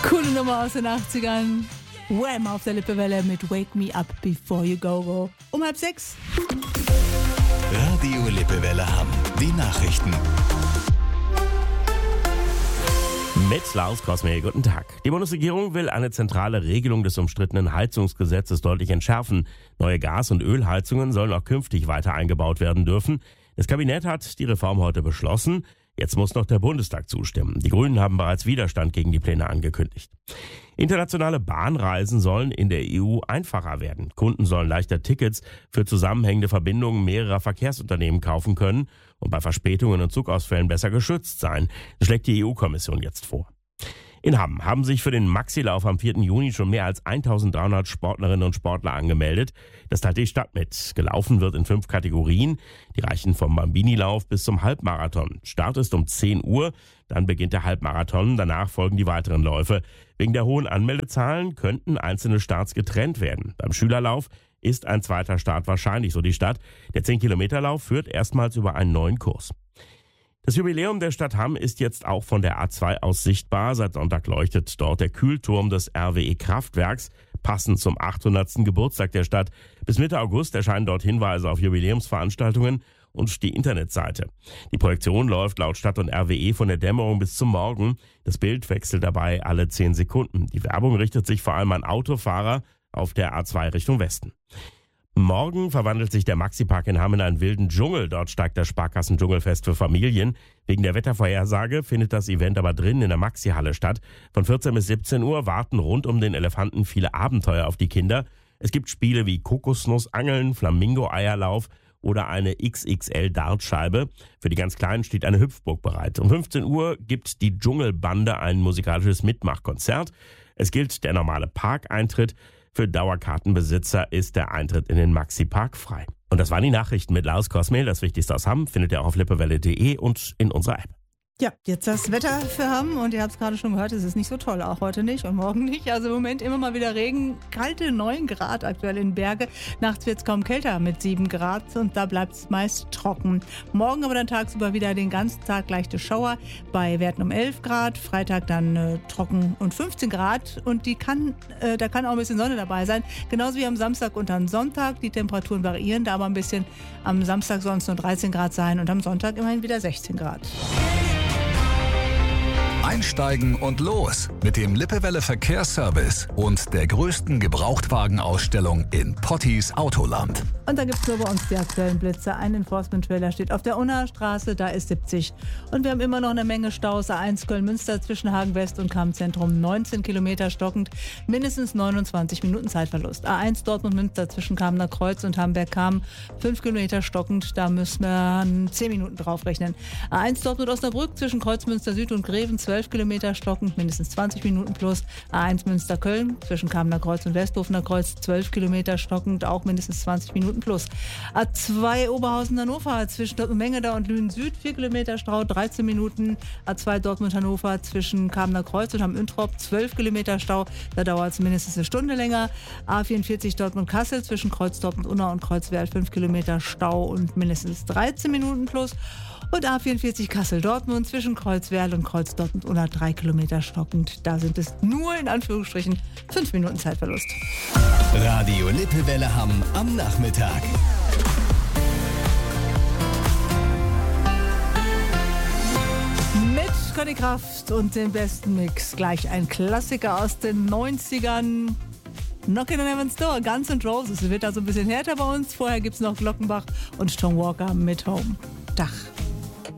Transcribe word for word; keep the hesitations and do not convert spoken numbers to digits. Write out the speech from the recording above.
Coole Nummer aus den achtzigern. Wham auf der Lippewelle mit Wake Me Up Before You Go Go. Um halb sechs. Radio Lippewelle Hamm. Die Nachrichten. Mit Klaus Kosme, guten Tag. Die Bundesregierung will eine zentrale Regelung des umstrittenen Heizungsgesetzes deutlich entschärfen. Neue Gas- und Ölheizungen sollen auch künftig weiter eingebaut werden dürfen. Das Kabinett hat die Reform heute beschlossen. Jetzt muss noch der Bundestag zustimmen. Die Grünen haben bereits Widerstand gegen die Pläne angekündigt. Internationale Bahnreisen sollen in der E U einfacher werden. Kunden sollen leichter Tickets für zusammenhängende Verbindungen mehrerer Verkehrsunternehmen kaufen können und bei Verspätungen und Zugausfällen besser geschützt sein. Das schlägt die E U-Kommission jetzt vor. In Hamm haben sich für den Maxilauf am vierten Juni schon mehr als eintausenddreihundert Sportlerinnen und Sportler angemeldet. Das teilt die Stadt mit. Gelaufen wird in fünf Kategorien. Die reichen vom Bambini-Lauf bis zum Halbmarathon. Start ist um zehn Uhr, dann beginnt der Halbmarathon, danach folgen die weiteren Läufe. Wegen der hohen Anmeldezahlen könnten einzelne Starts getrennt werden. Beim Schülerlauf ist ein zweiter Start wahrscheinlich, so die Stadt. Der zehn-Kilometer-Lauf führt erstmals über einen neuen Kurs. Das Jubiläum der Stadt Hamm ist jetzt auch von der A zwei aus sichtbar. Seit Sonntag leuchtet dort der Kühlturm des R W E-Kraftwerks, passend zum achthundertsten Geburtstag der Stadt. Bis Mitte August erscheinen dort Hinweise auf Jubiläumsveranstaltungen und die Internetseite. Die Projektion läuft laut Stadt und R W E von der Dämmerung bis zum Morgen. Das Bild wechselt dabei alle zehn Sekunden. Die Werbung richtet sich vor allem an Autofahrer auf der A zwei Richtung Westen. Morgen verwandelt sich der Maxi-Park in Hamm in einen wilden Dschungel. Dort steigt das Sparkassen-Dschungelfest für Familien. Wegen der Wettervorhersage findet das Event aber drinnen in der Maxi-Halle statt. Von vierzehn bis siebzehn Uhr warten rund um den Elefanten viele Abenteuer auf die Kinder. Es gibt Spiele wie Kokosnussangeln, Flamingo-Eierlauf oder eine X X L-Dartscheibe. Für die ganz Kleinen steht eine Hüpfburg bereit. Um fünfzehn Uhr gibt die Dschungelbande ein musikalisches Mitmachkonzert. Es gilt der normale Parkeintritt. Für Dauerkartenbesitzer ist der Eintritt in den Maxi-Park frei. Und das waren die Nachrichten mit Klaus Kosme. Das Wichtigste aus Hamm findet ihr auch auf lippewelle punkt de und in unserer App. Ja, jetzt das Wetter für Hamm und ihr habt es gerade schon gehört, es ist nicht so toll, auch heute nicht und morgen nicht. Also im Moment immer mal wieder Regen, kalte neun Grad aktuell in Berge. Nachts wird es kaum kälter mit sieben Grad und da bleibt es meist trocken. Morgen aber dann tagsüber wieder den ganzen Tag leichte Schauer bei Werten um elf Grad. Freitag dann äh, trocken und fünfzehn Grad und die kann, äh, da kann auch ein bisschen Sonne dabei sein. Genauso wie am Samstag und am Sonntag. Die Temperaturen variieren da aber ein bisschen. Am Samstag sollen es nur dreizehn Grad sein und am Sonntag immerhin wieder sechzehn Grad. Einsteigen und los mit dem Lippewelle Verkehrsservice und der größten Gebrauchtwagenausstellung in Potties Autoland. Und da gibt es nur bei uns die aktuellen Blitze. Ein Enforcement-Trailer steht auf der Unnaer Straße, da ist siebzig. Und wir haben immer noch eine Menge Staus. A eins Köln-Münster zwischen Hagen West und Kammzentrum, neunzehn Kilometer stockend, mindestens neunundzwanzig Minuten Zeitverlust. A eins Dortmund-Münster zwischen Kamener Kreuz und Hamburg-Kamm, fünf Kilometer stockend, da müssen wir zehn Minuten draufrechnen. A eins Dortmund-Osnabrück zwischen Kreuzmünster Süd und Greven, zwölf Kilometer stockend, mindestens zwanzig Minuten plus. A eins Münster-Köln zwischen Kamener Kreuz und Westhofener Kreuz, zwölf Kilometer stockend, auch mindestens zwanzig Minuten plus. A zwei Oberhausen-Hannover zwischen Dortmund-Mengeda und Lünen-Süd, vier Kilometer Stau, dreizehn Minuten. A zwei Dortmund-Hannover zwischen Kamener Kreuz und Hamm-Üntrop, zwölf Kilometer Stau, da dauert es mindestens eine Stunde länger. A vierundvierzig Dortmund-Kassel zwischen Kreuz Dortmund-Unna und Kreuzwerl, fünf Kilometer Stau und mindestens dreizehn Minuten plus. Und A vierundvierzig Kassel-Dortmund zwischen Kreuzwerl und Kreuz Dortmund-Unna, drei Kilometer stockend. Da sind es nur in Anführungsstrichen fünf Minuten Zeitverlust. Radio Lippewelle Hamm am Nachmittag. Mit Conny Kraft und dem besten Mix. Gleich ein Klassiker aus den neunzigern. Knockin' on Heaven's Door, Guns N' Roses. Es wird also ein bisschen härter bei uns. Vorher gibt es noch Glockenbach und Tom Walker mit Home. Dach.